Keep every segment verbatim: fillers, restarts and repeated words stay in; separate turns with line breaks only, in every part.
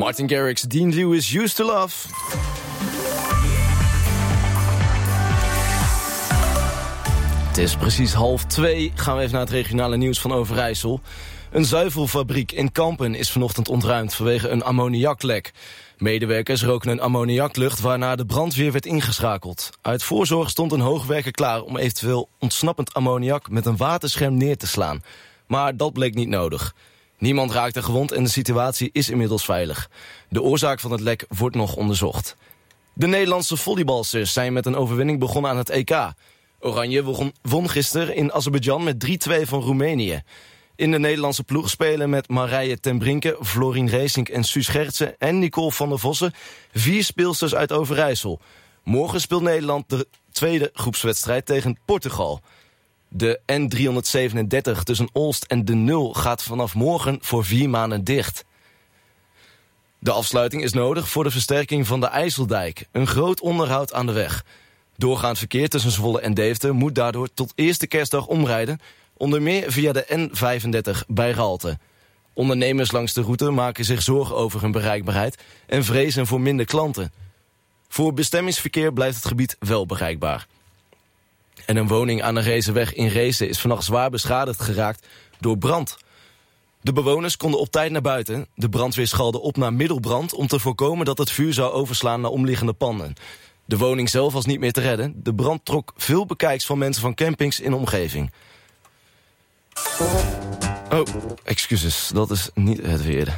Martin Garrix, Dean Lewis, Used to Love. Het is precies half twee. Gaan we even naar het regionale nieuws van Overijssel. Een zuivelfabriek in Kampen is vanochtend ontruimd vanwege een ammoniaklek. Medewerkers roken een ammoniaklucht waarna de brandweer werd ingeschakeld. Uit voorzorg stond een hoogwerker klaar om eventueel ontsnappend ammoniak met een waterscherm neer te slaan. Maar dat bleek niet nodig. Niemand raakte gewond en de situatie is inmiddels veilig. De oorzaak van het lek wordt nog onderzocht. De Nederlandse volleybalsters zijn met een overwinning begonnen aan het E K. Oranje won, won gisteren in Azerbeidzjan met drie twee van Roemenië. In de Nederlandse ploeg spelen met Marije ten Brinke, Florien Reesink en Suus Gertsen en Nicole van der Vossen vier speelsters uit Overijssel. Morgen speelt Nederland de tweede groepswedstrijd tegen Portugal. De N driehonderdzevenendertig tussen Olst en De Nul gaat vanaf morgen voor vier maanden dicht. De afsluiting is nodig voor de versterking van de IJsseldijk, een groot onderhoud aan de weg. Doorgaand verkeer tussen Zwolle en Deventer moet daardoor tot eerste kerstdag omrijden, onder meer via de N vijfendertig bij Raalte. Ondernemers langs de route maken zich zorgen over hun bereikbaarheid en vrezen voor minder klanten. Voor bestemmingsverkeer blijft het gebied wel bereikbaar. En een woning aan de Rezenweg in Reesen is vannacht zwaar beschadigd geraakt door brand. De bewoners konden op tijd naar buiten. De brandweer schalde op naar middelbrand om te voorkomen dat het vuur zou overslaan naar omliggende panden. De woning zelf was niet meer te redden. De brand trok veel bekijks van mensen van campings in de omgeving. Oh, excuses, dat is niet het weer.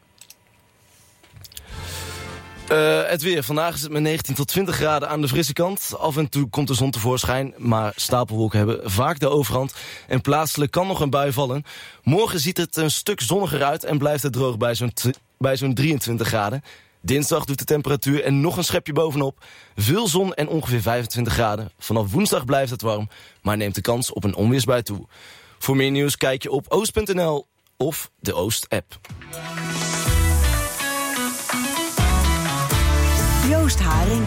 Uh, het weer. Vandaag is het met negentien tot twintig graden aan de frisse kant. Af en toe komt de zon tevoorschijn, maar stapelwolken hebben vaak de overhand. En plaatselijk kan nog een bui vallen. Morgen ziet het een stuk zonniger uit en blijft het droog bij zo'n, t- bij zo'n drieëntwintig graden. Dinsdag doet de temperatuur en nog een schepje bovenop. Veel zon en ongeveer vijfentwintig graden. Vanaf woensdag blijft het warm, maar neemt de kans op een onweersbui toe. Voor meer nieuws kijk je op oost punt n l of de Oost-app.
Joost Haring